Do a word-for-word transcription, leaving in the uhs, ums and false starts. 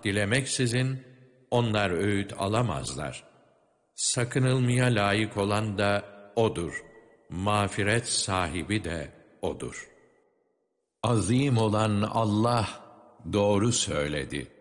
dilemeksizin onlar öğüt alamazlar. Sakınılmaya layık olan da O'dur. Mağfiret sahibi de O'dur. Azim olan Allah doğru söyledi.